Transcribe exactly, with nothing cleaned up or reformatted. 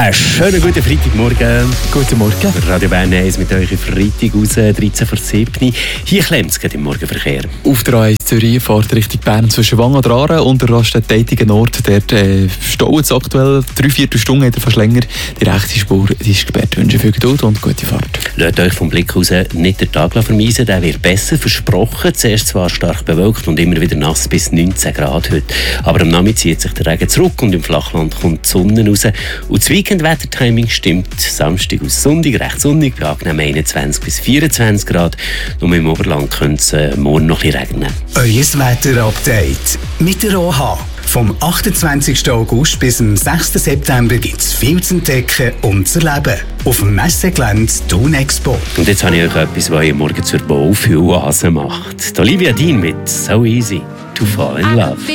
Einen schönen guten Freitagmorgen. Guten Morgen. Radio Bern eins mit euch Freitag aus dreizehn vor sieben. Hier klemmt es gerade im Morgenverkehr. Auf der A eins Zürich fährt Richtung Bern zwischen Wang und Aare und der Raststätte Nord. Dort äh, staut es aktuell drei Viertelstunden oder fast länger. Die rechte Spur die ist gesperrt. Ich wünsche viel Geduld und gute Fahrt. Lasst euch vom Blick aus nicht den Tag vermeisen. Der wird besser versprochen. Zuerst zwar stark bewölkt und immer wieder nass bis neunzehn Grad heute. Aber am Nachmittag zieht sich der Regen zurück und im Flachland kommt die Sonne raus. Und das Weekend-Wettertiming stimmt. Samstag aus Sonntag recht sonnig, bei angenehm einundzwanzig bis vierundzwanzig Grad. Nur im Oberland könnte es äh, morgen noch ein bisschen regnen. Euer Wetter-Update mit der O H. Vom achtundzwanzigsten August bis zum sechsten September gibt es viel zu entdecken und zu erleben. Auf dem Messegelände Thun Expo. Und jetzt habe ich euch etwas, was ihr morgen zur Baufühl-Oase macht. Die Olivia Dean mit «So Easy to Fall in Love».